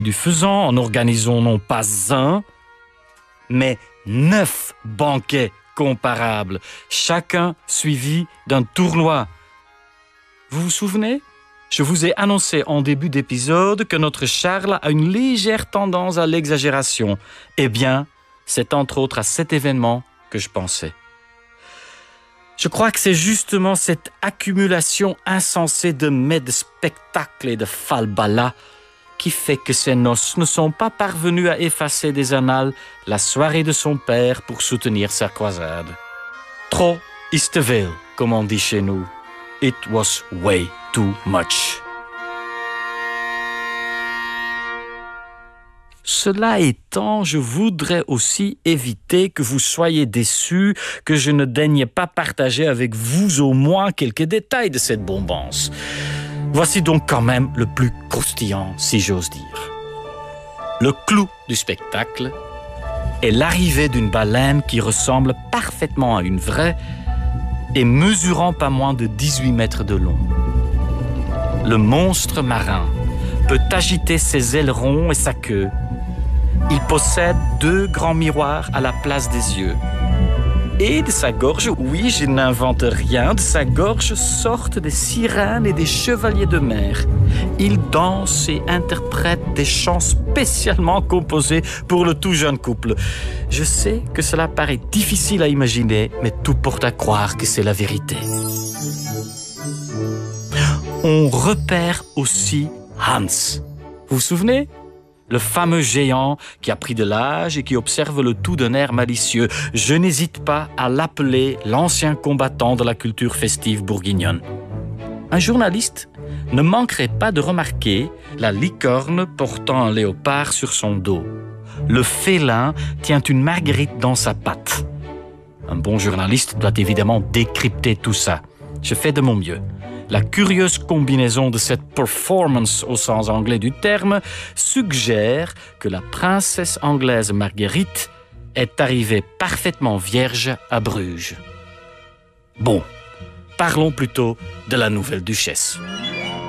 Du faisant, en organisant non pas un, mais 9 banquets comparables, chacun suivi d'un tournoi. Vous vous souvenez ? Je vous ai annoncé en début d'épisode que notre Charles a une légère tendance à l'exagération. Eh bien, c'est entre autres à cet événement que je pensais. Je crois que c'est justement cette accumulation insensée de mets de spectacles et de falbala qui fait que ces noces ne sont pas parvenues à effacer des annales la soirée de son père pour soutenir sa croisade. Trop is te veel, comme on dit chez nous. It was way too much. Cela étant, je voudrais aussi éviter que vous soyez déçus, que je ne daigne pas partager avec vous au moins quelques détails de cette bombance. Voici donc quand même le plus croustillant, si j'ose dire. Le clou du spectacle est l'arrivée d'une baleine qui ressemble parfaitement à une vraie et mesurant pas moins de 18 mètres de long. Le monstre marin peut agiter ses ailerons et sa queue. Il possède 2 grands miroirs à la place des yeux. Et de sa gorge, oui, je n'invente rien, de sa gorge sortent des sirènes et des chevaliers de mer. Il danse et interprète des chants spécialement composés pour le tout jeune couple. Je sais que cela paraît difficile à imaginer, mais tout porte à croire que c'est la vérité. On repère aussi Hans. Vous vous souvenez ? Le fameux géant qui a pris de l'âge et qui observe le tout d'un air malicieux. Je n'hésite pas à l'appeler l'ancien combattant de la culture festive bourguignonne. Un journaliste ne manquerait pas de remarquer la licorne portant un léopard sur son dos. Le félin tient une marguerite dans sa patte. Un bon journaliste doit évidemment décrypter tout ça. Je fais de mon mieux. La curieuse combinaison de cette performance au sens anglais du terme suggère que la princesse anglaise Marguerite est arrivée parfaitement vierge à Bruges. Bon, parlons plutôt de la nouvelle duchesse.